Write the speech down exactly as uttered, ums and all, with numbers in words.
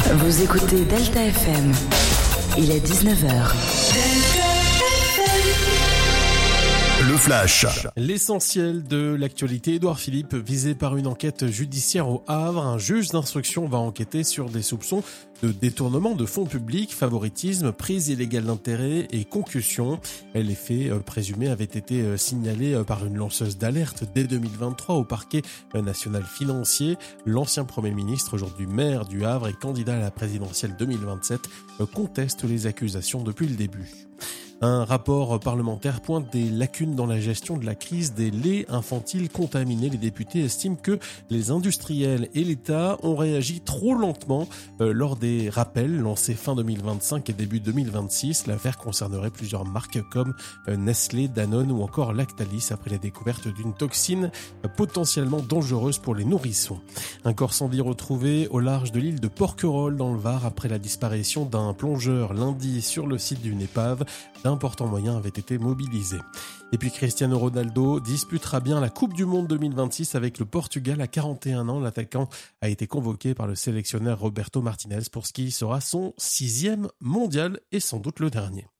Vous écoutez Delta F M. Il est dix-neuf heures. Le Flash. L'essentiel de l'actualité. Édouard Philippe, visé par une enquête judiciaire au Havre. Un juge d'instruction va enquêter sur des soupçons de détournement de fonds publics, favoritisme, prise illégale d'intérêt et concussion. Les faits présumés avaient été signalés par une lanceuse d'alerte dès deux mille vingt-trois au parquet national financier. L'ancien Premier ministre, aujourd'hui maire du Havre et candidat à la présidentielle deux mille vingt-sept, conteste les accusations depuis le début. Un rapport parlementaire pointe des lacunes dans la gestion de la crise des laits infantiles contaminés. Les députés estiment que les industriels et l'État ont réagi trop lentement euh, lors des rappels lancés fin deux mille vingt-cinq et début deux mille vingt-six. L'affaire concernerait plusieurs marques comme euh, Nestlé, Danone ou encore Lactalis après la découverte d'une toxine euh, potentiellement dangereuse pour les nourrissons. Un corps sans vie retrouvé au large de l'île de Porquerolles dans le Var après la disparition d'un plongeur lundi sur le site d'une épave. D'importants moyens avaient été mobilisés. Et puis Cristiano Ronaldo disputera bien la Coupe du Monde deux mille vingt-six avec le Portugal à quarante et un ans. L'attaquant a été convoqué par le sélectionneur Roberto Martinez pour ce qui sera son sixième mondial et sans doute le dernier.